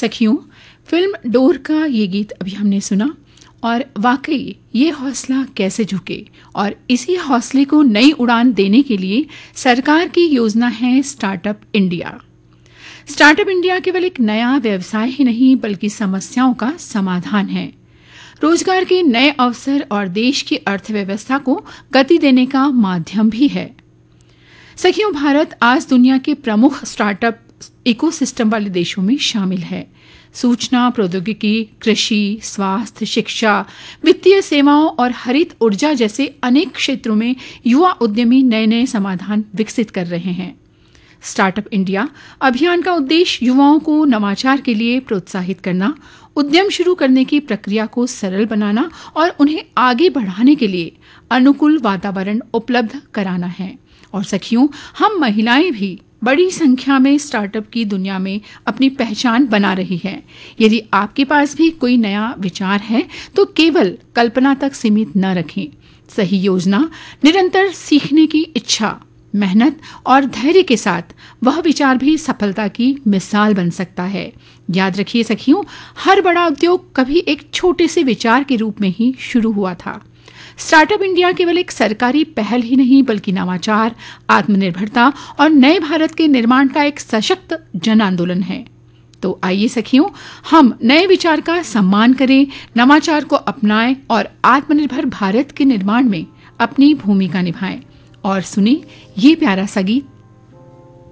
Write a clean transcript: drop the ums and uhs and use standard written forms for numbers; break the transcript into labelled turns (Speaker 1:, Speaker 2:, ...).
Speaker 1: सखियों, film door का ये गीत अभी हमने सुना और वाकई ये हौसला कैसे झुके, और इसी हौसले को नई उड़ान देने के लिए सरकार की योजना है स्टार्टअप इंडिया। स्टार्टअप इंडिया केवल एक नया व्यवसाय ही नहीं बल्कि समस्याओं का समाधान है, रोजगार के नए अवसर और देश की अर्थव्यवस्था को गति देने का माध्यम भी है। सखियों, भारत आज दुनिया के प्रमुख स्टार्टअप इकोसिस्टम वाले देशों में शामिल है। सूचना प्रौद्योगिकी, कृषि, स्वास्थ्य, शिक्षा, वित्तीय सेवाओं और हरित ऊर्जा जैसे अनेक क्षेत्रों में युवा उद्यमी नए नए समाधान विकसित कर रहे हैं। स्टार्टअप इंडिया अभियान का उद्देश्य युवाओं को नवाचार के लिए प्रोत्साहित करना, उद्यम शुरू करने की प्रक्रिया को सरल बनाना और उन्हें आगे बढ़ाने के लिए अनुकूल वातावरण उपलब्ध कराना है। और सखियों, हम महिलाएं भी बड़ी संख्या में स्टार्टअप की दुनिया में अपनी पहचान बना रही है। यदि आपके पास भी कोई नया विचार है तो केवल कल्पना तक सीमित न रखें। सही योजना, निरंतर सीखने की इच्छा, मेहनत और धैर्य के साथ वह विचार भी सफलता की मिसाल बन सकता है। याद रखिए सखियों, हर बड़ा उद्योग कभी एक छोटे से विचार के रूप में ही शुरू हुआ था। स्टार्टअप इंडिया केवल एक सरकारी पहल ही नहीं बल्कि नवाचार, आत्मनिर्भरता और नए भारत के निर्माण का एक सशक्त जन आंदोलन है। तो आइए सखियों, हम नए विचार का सम्मान करें, नवाचार को अपनाएं और आत्मनिर्भर भारत के निर्माण में अपनी भूमिका निभाएं। और सुने ये प्यारा सा गीत